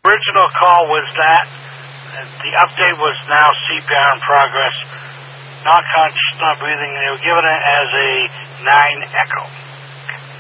Original call was that. The update was now CPR in progress. Not conscious, not breathing. They were given it as a 9 echo.